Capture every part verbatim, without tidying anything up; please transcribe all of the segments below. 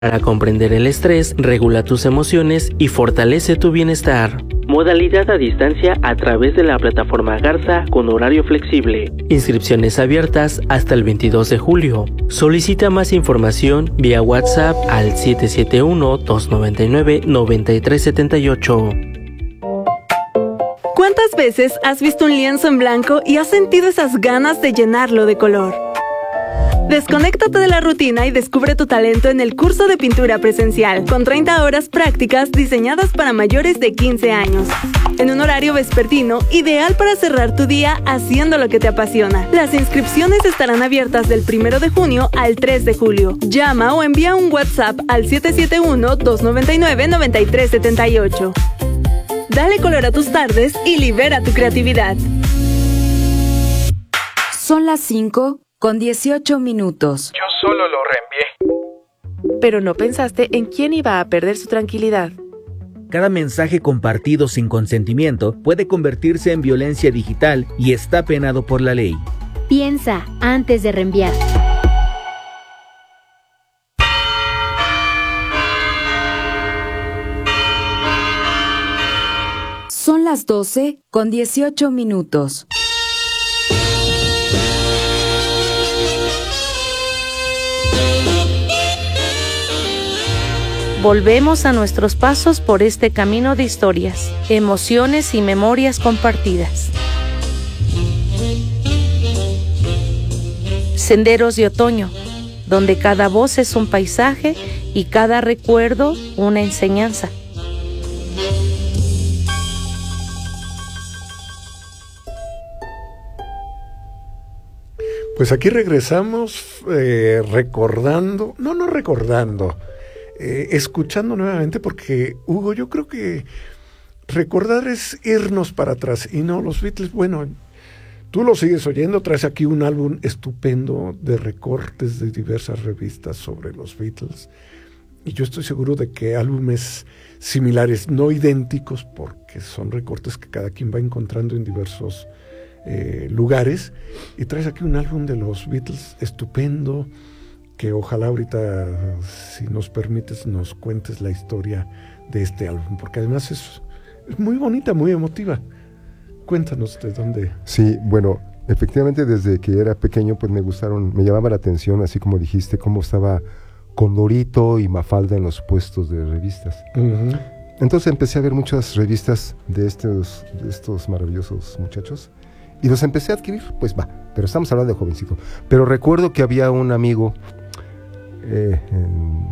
Para comprender el estrés, regula tus emociones y fortalece tu bienestar. Modalidad a distancia a través de la plataforma Garza con horario flexible. Inscripciones abiertas hasta el veintidós de julio. Solicita más información vía WhatsApp al siete siete uno, dos nueve nueve, nueve tres siete ocho. ¿Cuántas veces has visto un lienzo en blanco y has sentido esas ganas de llenarlo de color? Desconéctate de la rutina y descubre tu talento en el curso de pintura presencial, con treinta horas prácticas diseñadas para mayores de quince años. En un horario vespertino, ideal para cerrar tu día haciendo lo que te apasiona. Las inscripciones estarán abiertas del primero de junio al tres de julio. Llama o envía un WhatsApp al siete siete uno, dos nueve nueve, nueve tres siete ocho. Dale color a tus tardes y libera tu creatividad. Son las cinco con dieciocho minutos. Yo solo lo reenvié. Pero no pensaste en quién iba a perder su tranquilidad. Cada mensaje compartido sin consentimiento puede convertirse en violencia digital y está penado por la ley. Piensa antes de reenviar. Son las doce con dieciocho minutos. Volvemos a nuestros pasos por este camino de historias, emociones y memorias compartidas. Senderos de otoño, donde cada voz es un paisaje y cada recuerdo una enseñanza. Pues aquí regresamos eh, recordando, no, no recordando, eh, escuchando nuevamente, porque Hugo, yo creo que recordar es irnos para atrás, y no, los Beatles, bueno, tú lo sigues oyendo, traes aquí un álbum estupendo de recortes de diversas revistas sobre los Beatles, y yo estoy seguro de que álbumes similares, no idénticos, porque son recortes que cada quien va encontrando en diversos Eh, lugares, y traes aquí un álbum de los Beatles estupendo, que ojalá ahorita, si nos permites, nos cuentes la historia de este álbum, porque además es, es muy bonita, muy emotiva. Cuéntanos de dónde. Sí, bueno, efectivamente desde que era pequeño pues me gustaron, me llamaba la atención, así como dijiste, cómo estaba Condorito y Mafalda en los puestos de revistas. Uh-huh. Entonces empecé a ver muchas revistas de estos, de estos maravillosos muchachos, y los empecé a adquirir, pues va, pero estamos hablando de jovencito. Pero recuerdo que había un amigo eh, en,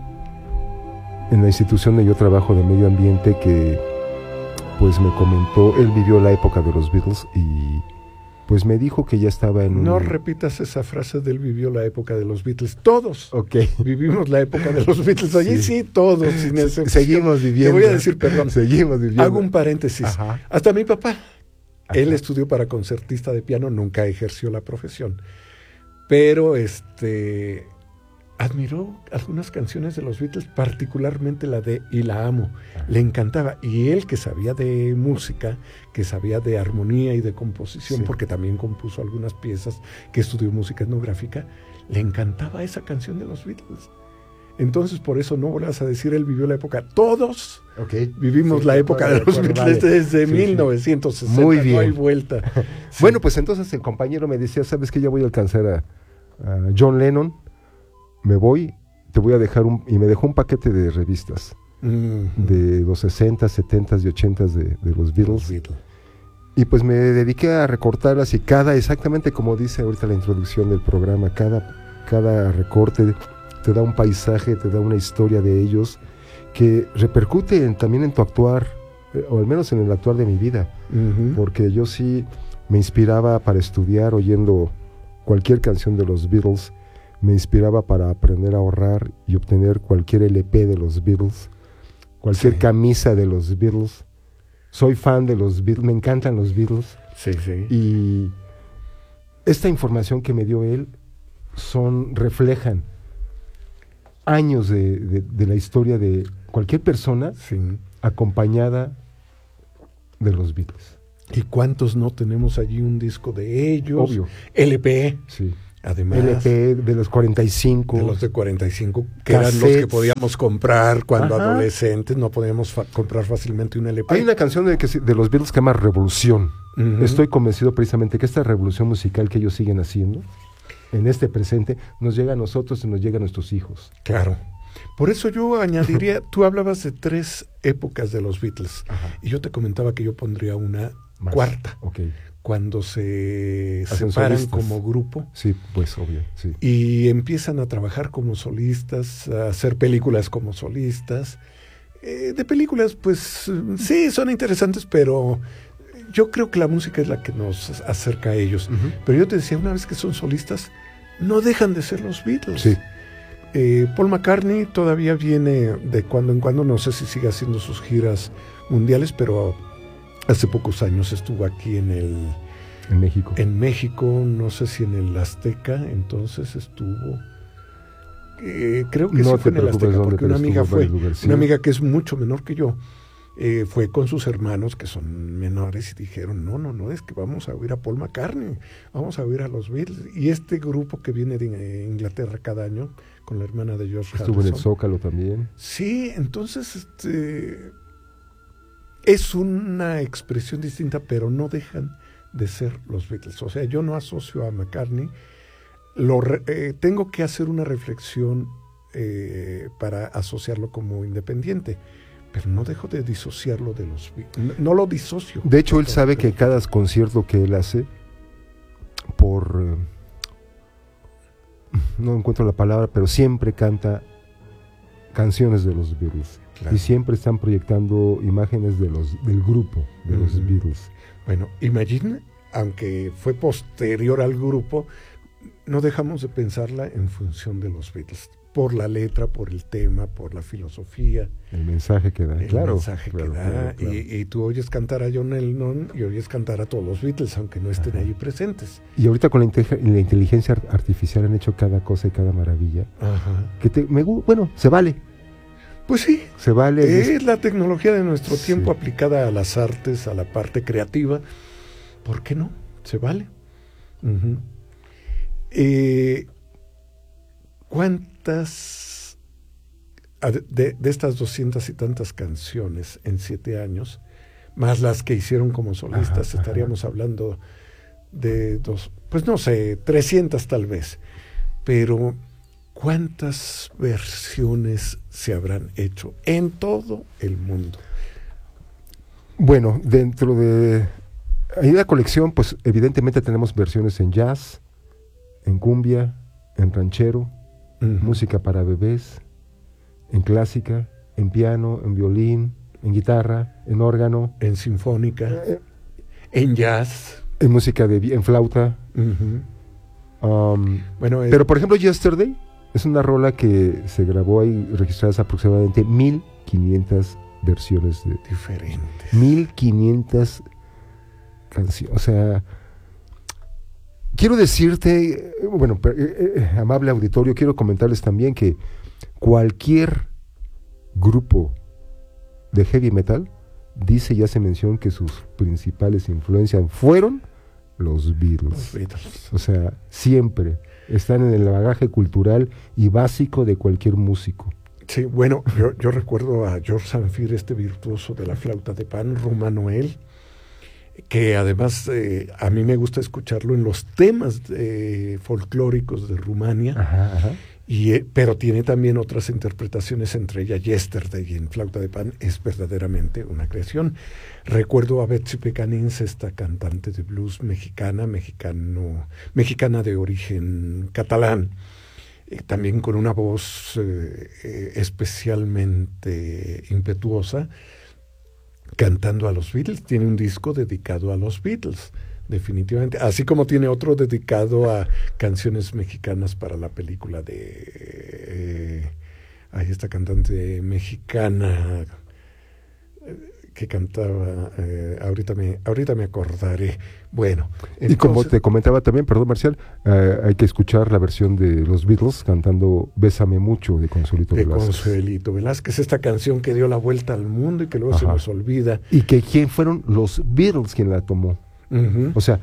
en la institución donde yo trabajo de medio ambiente que pues me comentó, él vivió la época de los Beatles y pues me dijo que ya estaba en un... No repitas esa frase de él vivió la época de los Beatles. Todos okay. vivimos la época de los Beatles. Allí sí, sí todos. Sin excepción. Seguimos viviendo. Te voy a decir, perdón. Seguimos viviendo. Hago un paréntesis. Ajá. Hasta mi papá. Ajá. Él estudió para concertista de piano, nunca ejerció la profesión, pero este admiró algunas canciones de los Beatles, particularmente la de Y la amo, le encantaba, y él, que sabía de música, que sabía de armonía y de composición, sí, porque también compuso algunas piezas, que estudió música etnográfica, le encantaba esa canción de los Beatles. Entonces, por eso no vuelvas a decir, él vivió la época. Todos okay. vivimos sí, la época de los Beatles vale. desde sí, mil novecientos sesenta. Muy bien. No hay vuelta. Sí. Bueno, pues entonces el compañero me decía, ¿sabes qué? Ya voy a alcanzar a, a John Lennon. Me voy, te voy a dejar un... Y me dejó un paquete de revistas. Mm-hmm. De los sesenta, setenta y ochenta de, de los Beatles. Beatles. Y pues me dediqué a recortarlas y cada, exactamente como dice ahorita la introducción del programa, cada, cada recorte te da un paisaje, te da una historia de ellos que repercute en, también en tu actuar, eh, o al menos en el actuar de mi vida, uh-huh. porque yo sí me inspiraba para estudiar oyendo cualquier canción de los Beatles, me inspiraba para aprender a ahorrar y obtener cualquier L P de los Beatles, cualquier sí. camisa de los Beatles. Soy fan de los Beatles, me encantan los Beatles. Sí, sí. Y esta información que me dio él son, reflejan años de, de, de la historia de cualquier persona sí. acompañada de los Beatles. ¿Y cuántos no tenemos allí un disco de ellos? Obvio. L P. Sí. Además, L P de los cuarenta y cinco. De los de cuarenta y cinco, que cassettes. eran los que podíamos comprar cuando Ajá. adolescentes, no podíamos fa- comprar fácilmente un L P. Hay una canción de, que, se- de los Beatles que se llama Revolución. Uh-huh. Estoy convencido precisamente que esta revolución musical que ellos siguen haciendo, en este presente, nos llega a nosotros y nos llega a nuestros hijos. Claro. Por eso yo añadiría, tú hablabas de tres épocas de los Beatles, Ajá. y yo te comentaba que yo pondría una Más. cuarta, Ok. cuando se Hacen separan solistas. como grupo Sí, pues obvio, sí. y empiezan a trabajar como solistas, a hacer películas como solistas. Eh, de películas, pues sí, son interesantes, pero yo creo que la música es la que nos acerca a ellos. Uh-huh. Pero yo te decía, una vez que son solistas, no dejan de ser los Beatles. Sí. Eh, Paul McCartney todavía viene de cuando en cuando, no sé si sigue haciendo sus giras mundiales, pero hace pocos años estuvo aquí en el En México. en México, no sé si en el Azteca, entonces estuvo, eh, creo que No sí te fue en el preocupes Azteca, dónde, porque una pero amiga estuvo en fue, varios lugares, sí. una amiga que es mucho menor que yo, eh, fue con sus hermanos que son menores y dijeron, no, no, no, es que vamos a oír a Paul McCartney, vamos a oír a los Beatles. Y este grupo que viene de Inglaterra cada año, con la hermana de George Estuvo en el Harrison. Zócalo también. Sí, entonces este, es una expresión distinta, pero no dejan de ser los Beatles. O sea, yo no asocio a McCartney, lo re, eh, tengo que hacer una reflexión eh, para asociarlo como independiente, pero no dejo de disociarlo de los Beatles. No, no lo disocio. De hecho, él sabe que cada concierto que él hace, por... eh, no encuentro la palabra, pero siempre canta canciones de los Beatles. Claro. Y siempre están proyectando imágenes de los del grupo de los Ujú. Beatles. Bueno, imagina, aunque fue posterior al grupo, no dejamos de pensarla en función de los Beatles, por la letra, por el tema, por la filosofía, El mensaje que da. el claro, mensaje claro, que da. claro, claro. Y, y tú oyes cantar a John Lennon y oyes cantar a todos los Beatles, aunque no estén Ajá. ahí presentes. Y ahorita con la, inte- la inteligencia ar- artificial han hecho cada cosa y cada maravilla. Ajá. Que te, me, gu- bueno, se vale. Pues sí, Se vale. es la tecnología de nuestro Sí. tiempo aplicada a las artes, a la parte creativa. ¿Por qué no? Se vale. Ujú. Eh, ¿Cuántas a- de, de estas doscientas y tantas canciones en siete años, más las que hicieron como solistas, Ajá, estaríamos hablando de dos, pues no sé, trescientas tal vez, pero ¿cuántas versiones se habrán hecho en todo el mundo? Bueno, dentro de ahí la colección, pues evidentemente tenemos versiones en jazz, en cumbia, en ranchero, Ujú. música para bebés, en clásica, en piano, en violín, en guitarra, en órgano, En sinfónica, en jazz. en música de vi- en flauta. Ujú. um, Bueno, eh, pero por ejemplo, Yesterday es una rola que se grabó ahí registradas aproximadamente mil quinientas versiones de diferentes. mil quinientas canciones. O sea, quiero decirte, eh, bueno, per- eh, eh, amable auditorio, quiero comentarles también que cualquier grupo de heavy metal dice y hace mención que sus principales influencias fueron los Beatles. Los Beatles. O sea, siempre están en el bagaje cultural y básico de cualquier músico. Sí, bueno, yo, yo recuerdo a George Sanfir, este virtuoso de la flauta de pan, Rumanoel, que además eh, a mí me gusta escucharlo en los temas eh, folclóricos de Rumania, Ajá, ajá. y, eh, pero tiene también otras interpretaciones, entre ellas Yesterday y en flauta de pan, es verdaderamente una creación. Recuerdo a Betsy Pecanins, esta cantante de blues mexicana, mexicano, mexicana de origen catalán, eh, también con una voz eh, eh, especialmente impetuosa, cantando a los Beatles. Tiene un disco dedicado a los Beatles, definitivamente, así como tiene otro dedicado a canciones mexicanas para la película de eh, ahí esta cantante mexicana eh, que cantaba, eh, ahorita me ahorita me acordaré. Bueno, Y como entonces- te comentaba también, perdón Marcial, eh, hay que escuchar la versión de los Beatles cantando Bésame Mucho de Consuelito de Velázquez. Consuelito Velázquez, esta canción que dio la vuelta al mundo y que luego se Ajá. nos olvida. Y que quién fueron los Beatles quien la tomó. Ujú. O sea,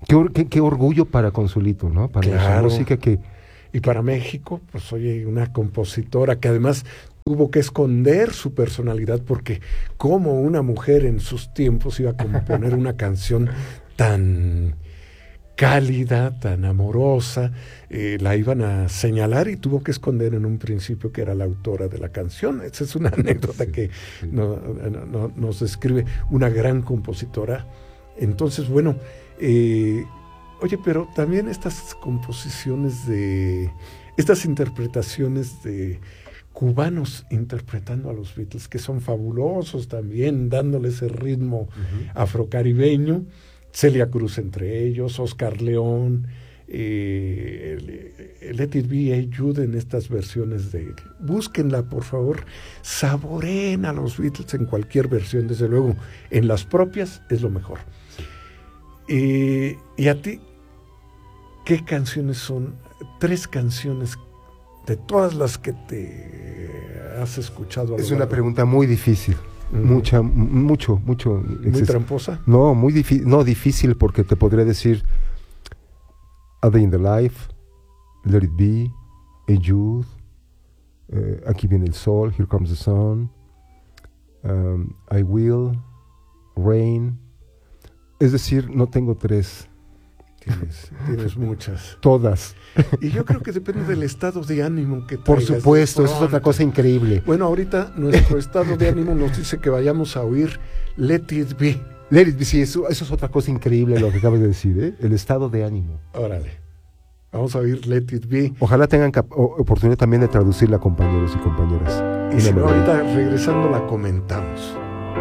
Qué, or- qué, qué orgullo para Consuelito, ¿no? Para Claro. la música que... Y para México, pues oye, una compositora que además tuvo que esconder su personalidad, porque como una mujer en sus tiempos iba a componer una canción tan cálida, tan amorosa, eh, la iban a señalar y tuvo que esconder en un principio que era la autora de la canción. Esa es una anécdota Sí, que sí. no- no- no- nos describe una gran compositora. Entonces, bueno, eh, oye, pero también estas composiciones de, estas interpretaciones de cubanos interpretando a los Beatles, que son fabulosos también, dándole ese ritmo uh-huh. afrocaribeño, Celia Cruz entre ellos, Oscar León, eh, Let It Be, Hey Jude en estas versiones de... Búsquenla, por favor, saboreen a los Beatles en cualquier versión, desde luego, en las propias es lo mejor. Eh, y a ti, ¿qué canciones son? Tres canciones de todas las que te has escuchado. A es lo una largo. pregunta muy difícil. Uh-huh. Mucha, mucho, mucho. ¿Muy exces- tramposa? No, muy difícil, no, difícil porque te podría decir A Day in the Life, Let It Be, Hey Jude, uh, Aquí viene el sol, Here Comes the Sun, um, I Will, Rain. Es decir, no tengo tres. Tienes, tienes muchas. Todas. Y yo creo que depende del estado de ánimo que Por traigas. supuesto, eso es otra cosa increíble. Bueno, ahorita nuestro estado de ánimo nos dice que vayamos a oír Let It Be. Let It Be, sí, eso, eso es otra cosa increíble lo que acabas de decir, ¿eh? El estado de ánimo. Órale. Vamos a oír Let It Be. Ojalá tengan cap- o- oportunidad también de traducirla, compañeros y compañeras. Y si no, ahorita regresando la comentamos.